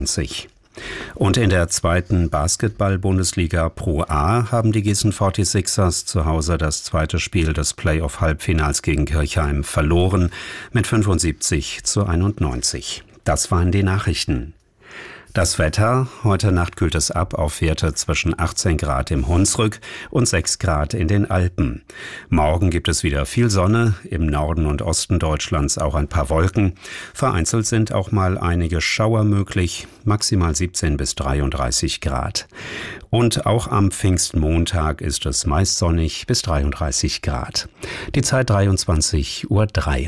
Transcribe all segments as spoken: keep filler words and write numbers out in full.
Und in der zweiten Basketball-Bundesliga Pro A haben die Gießen forty-sixers zu Hause das zweite Spiel des Playoff-Halbfinals gegen Kirchheim verloren mit fünfundsiebzig zu einundneunzig. Das waren die Nachrichten. Das Wetter: Heute Nacht kühlt es ab auf Werte zwischen achtzehn Grad im Hunsrück und sechs Grad in den Alpen. Morgen gibt es wieder viel Sonne, im Norden und Osten Deutschlands auch ein paar Wolken. Vereinzelt sind auch mal einige Schauer möglich, maximal siebzehn bis dreiunddreißig Grad. Und auch am Pfingstmontag ist es meist sonnig bis dreiunddreißig Grad. Die Zeit dreiundzwanzig Uhr drei.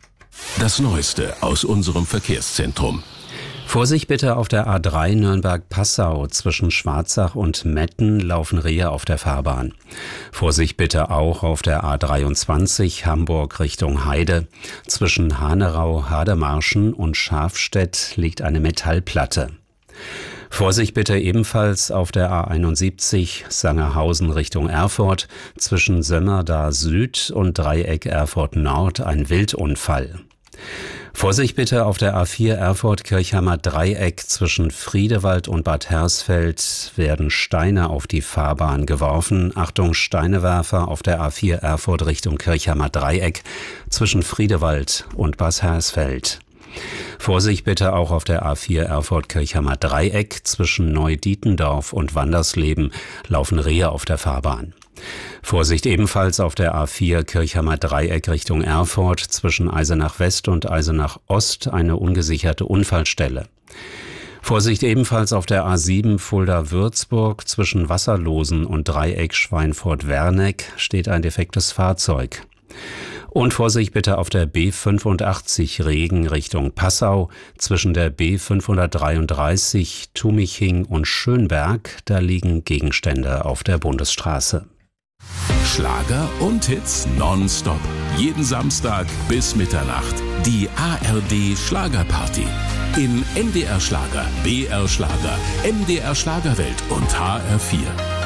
Das Neueste aus unserem Verkehrszentrum. Vorsicht bitte auf der A drei Nürnberg-Passau. Zwischen Schwarzach und Metten laufen Rehe auf der Fahrbahn. Vorsicht bitte auch auf der A dreiundzwanzig Hamburg Richtung Heide. Zwischen Hanerau, Hademarschen und Schafstedt liegt eine Metallplatte. Vorsicht bitte ebenfalls auf der A einundsiebzig Sangerhausen Richtung Erfurt. Zwischen Sömmerda Süd und Dreieck Erfurt Nord ein Wildunfall. Vorsicht bitte auf der A vier Erfurt-Kirchheimer Dreieck. Zwischen Friedewald und Bad Hersfeld werden Steine auf die Fahrbahn geworfen. Achtung, Steinewerfer auf der A vier Erfurt Richtung Kirchheimer Dreieck zwischen Friedewald und Bad Hersfeld. Vorsicht bitte auch auf der A vier Erfurt-Kirchheimer Dreieck. Zwischen Neudietendorf und Wandersleben laufen Rehe auf der Fahrbahn. Vorsicht ebenfalls auf der A vier Kirchheimer Dreieck Richtung Erfurt. Zwischen Eisenach West und Eisenach Ost eine ungesicherte Unfallstelle. Vorsicht ebenfalls auf der A sieben Fulda-Würzburg. Zwischen Wasserlosen und Dreieck Schweinfurt-Werneck steht ein defektes Fahrzeug. Und Vorsicht bitte auf der B fünfundachtzig Regen Richtung Passau. Zwischen der B fünfhundertdreiunddreißig Tumiching und Schönberg, da liegen Gegenstände auf der Bundesstraße. Schlager und Hits nonstop. Jeden Samstag bis Mitternacht. Die A R D Schlagerparty. In N D R Schlager, B R Schlager, M D R Schlagerwelt und H R vier.